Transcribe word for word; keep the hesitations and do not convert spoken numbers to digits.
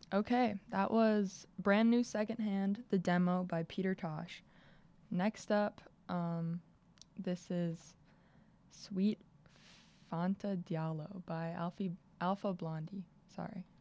Okay, that was Brand New Secondhand, the demo by Peter Tosh. Next up, um, this is Sweet Fanta Diallo by Alfie, Alpha Blondie. Sorry.